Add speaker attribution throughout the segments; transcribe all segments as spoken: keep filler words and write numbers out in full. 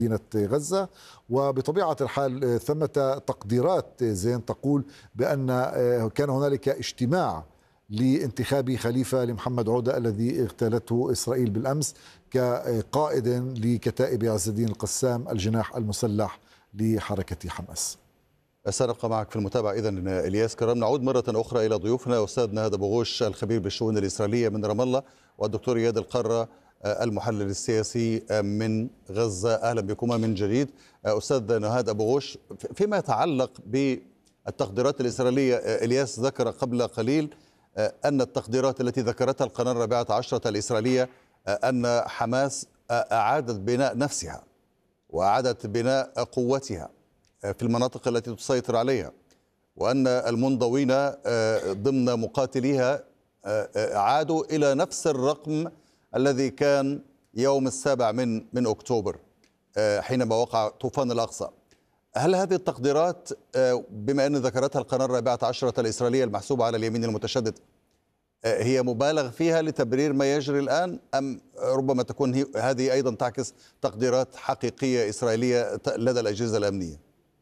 Speaker 1: مدينة غزة. وبطبيعة الحال ثمة تقديرات زين تقول بأن كان هنالك اجتماع لانتخاب خليفة لمحمد عودة الذي اغتالته إسرائيل بالأمس كقائد لكتائب عز الدين القسام الجناح المسلح لحركة حماس.
Speaker 2: سنبقى معك في المتابعة إذن إلياس كرم. نعود مرة أخرى إلى ضيوفنا أستاذ نهاد أبو غوش الخبير بالشؤون الإسرائيلية من رام الله، والدكتور إياد القرة المحلل السياسي من غزة. أهلا بكما من جديد. أستاذ نهاد أبو غوش، فيما يتعلق بالتقديرات الإسرائيلية، إلياس ذكر قبل قليل أن التقديرات التي ذكرتها القناة الرابعة عشرة الإسرائيلية أن حماس أعادت بناء نفسها وأعادت بناء قوتها في المناطق التي تسيطر عليها، وأن المنضوين ضمن مقاتليها عادوا إلى نفس الرقم الذي كان يوم السابع من من أكتوبر حينما وقع طوفان الأقصى. هل هذه التقديرات بما أن ذكرتها القناة الرابعة عشرة الإسرائيلية المحسوبة على اليمين المتشدد هي مبالغ فيها لتبرير ما يجري الآن، أم ربما تكون هذه أيضا تعكس تقديرات حقيقية إسرائيلية لدى الأجهزة الأمنية؟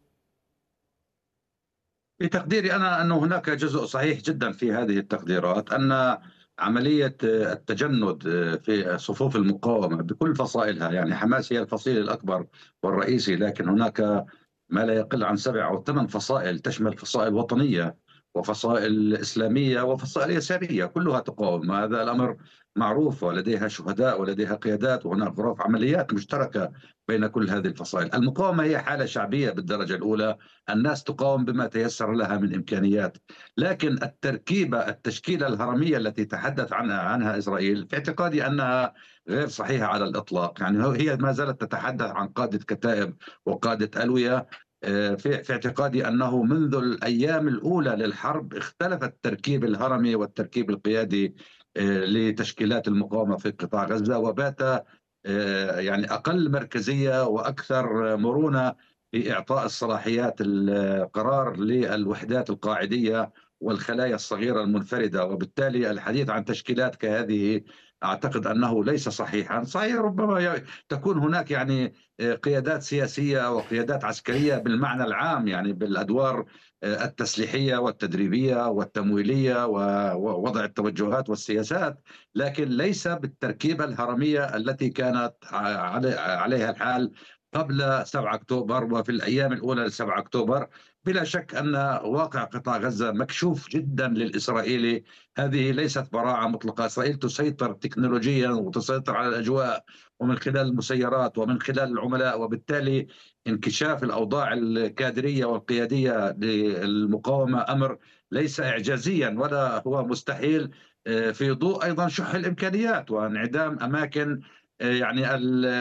Speaker 3: بتقديري أنا أنه هناك جزء صحيح جدا في هذه التقديرات، أن عملية التجند في صفوف المقاومة بكل فصائلها، يعني حماس هي الفصيل الأكبر والرئيسي، لكن هناك ما لا يقل عن سبع أو ثمان فصائل تشمل فصائل وطنية وفصائل إسلامية وفصائل يسارية كلها تقاوم. هذا الأمر معروف ولديها شهداء ولديها قيادات، وهناك غرف عمليات مشتركة بين كل هذه الفصائل. المقاومة هي حالة شعبية بالدرجة الأولى، الناس تقاوم بما تيسر لها من إمكانيات، لكن التركيبة التشكيلة الهرمية التي تحدث عنها عنها إسرائيل في اعتقادي أنها غير صحيحة على الإطلاق. يعني هي ما زالت تتحدث عن قادة كتائب وقادة ألوية. في في اعتقادي أنه منذ الأيام الأولى للحرب اختلف التركيب الهرمي والتركيب القيادي لتشكيلات المقاومة في قطاع غزة، وبات يعني أقل مركزية وأكثر مرونة في إعطاء الصلاحيات القرار للوحدات القاعدية والخلايا الصغيرة المنفردة، وبالتالي الحديث عن تشكيلات كهذه أعتقد أنه ليس صحيحا. صحيح ربما تكون هناك يعني قيادات سياسية وقيادات عسكرية بالمعنى العام، يعني بالأدوار التسليحية والتدريبية والتمويلية ووضع التوجهات والسياسات، لكن ليس بالتركيبة الهرمية التي كانت عليها الحال قبل سبعة أكتوبر وفي الأيام الأولى لسبعة أكتوبر. بلا شك أن واقع قطاع غزة مكشوف جدا للإسرائيلي. هذه ليست براعة مطلقة. إسرائيل تسيطر تكنولوجيا وتسيطر على الأجواء ومن خلال المسيرات ومن خلال العملاء، وبالتالي انكشاف الأوضاع الكادرية والقيادية للمقاومة أمر ليس إعجازيا ولا هو مستحيل، في ضوء أيضا شح الإمكانيات وانعدام أماكن يعني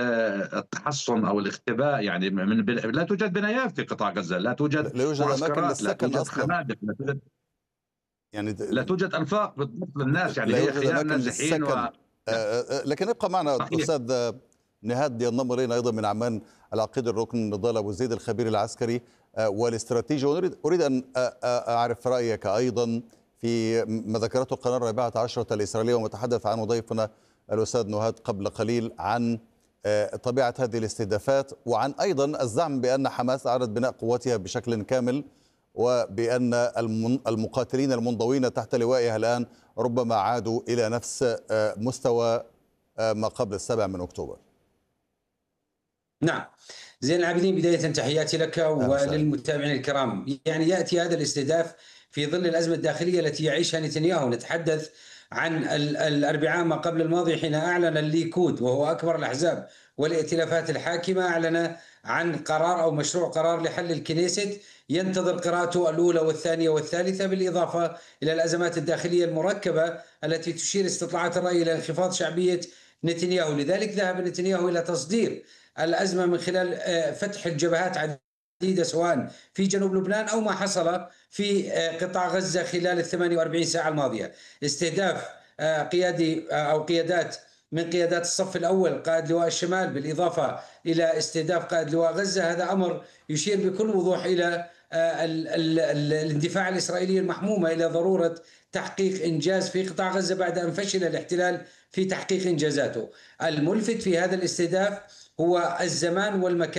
Speaker 3: التحصن او الاختباء. يعني من لا توجد بنايات في قطاع غزه، لا توجد
Speaker 2: لا يوجد اماكن للسكن،
Speaker 3: لا توجد
Speaker 2: اصلا
Speaker 3: خنادق، لا توجد
Speaker 2: يعني
Speaker 3: لا توجد انفاق بالضبط للناس، يعني
Speaker 2: لا
Speaker 3: هي
Speaker 2: يوجد
Speaker 3: خيام
Speaker 2: اماكن
Speaker 3: نازحين
Speaker 2: للسكن.
Speaker 3: و...
Speaker 2: لكن ابقى معنا
Speaker 3: صحيح.
Speaker 2: استاذ نهاد ينضم الينا ايضا من عمان العقيد الركن نضال ابو زيد الخبير العسكري والاستراتيجي، واريد اريد ان اعرف رايك ايضا في ما ذكرته القناه الرابعه عشره الاسرائيليه وما تحدث عنه ضيفنا الاستاذ نهاد قبل قليل عن طبيعه هذه الاستهدافات، وعن ايضا الزعم بان حماس اعادت بناء قوتها بشكل كامل، وبان المقاتلين المنضوين تحت لوائها الان ربما عادوا الى نفس مستوى ما قبل السابع من اكتوبر.
Speaker 4: نعم، زين العابدين، بداية تحياتي لك وللمتابعين الكرام. يعني يأتي هذا الاستهداف في ظل الأزمة الداخلية التي يعيشها نتنياهو. نتحدث عن الأربعاء ما قبل الماضي حين أعلن الليكود وهو أكبر الأحزاب والائتلافات الحاكمة، أعلن عن قرار أو مشروع قرار لحل الكنيست ينتظر قراءته الأولى والثانية والثالثة، بالإضافة إلى الأزمات الداخلية المركبة التي تشير استطلاعات الرأي إلى انخفاض شعبية نتنياهو. لذلك ذهب نتنياهو إلى تصدير الأزمة من خلال فتح الجبهات عديدة سواء في جنوب لبنان أو ما حصل في قطاع غزة خلال الثمانية وأربعين ساعة الماضية. استهداف قيادي أو قيادات من قيادات الصف الأول قائد لواء الشمال، بالإضافة إلى استهداف قائد لواء غزة، هذا أمر يشير بكل وضوح إلى الاندفاع الإسرائيلي المحمومة إلى ضرورة تحقيق إنجاز في قطاع غزة بعد أن فشل الاحتلال في تحقيق إنجازاته. الملفت في هذا الاستهداف هو الزمان والمكان.